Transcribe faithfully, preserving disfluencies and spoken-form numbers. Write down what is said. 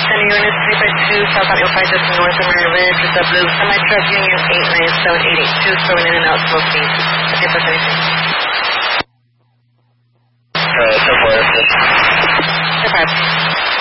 Center Unit three five two, South Audio five, just north of Mary Ridge, with the blue semi-truck Union eight nine seven eight eight two, throwing in and out slow speed. Okay, push anything. Uh, ten four, ten five.